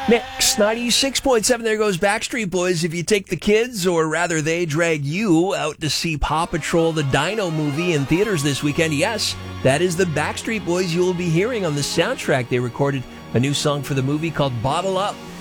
Mix 96.7. There goes Backstreet Boys. If you take the kids, or rather they drag you out to see Paw Patrol the Dino movie in theaters this weekend, yes, that is the Backstreet Boys you will be hearing on the soundtrack. They recorded a new song for the movie called Bottle Up.